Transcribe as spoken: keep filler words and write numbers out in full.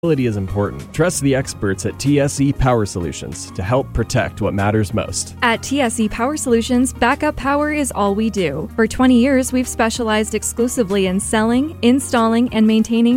Reliability is important. Trust the experts at T S E Power Solutions to help protect what matters most. At T S E Power Solutions, backup power is all we do. For twenty years, we've specialized exclusively in selling, installing, and maintaining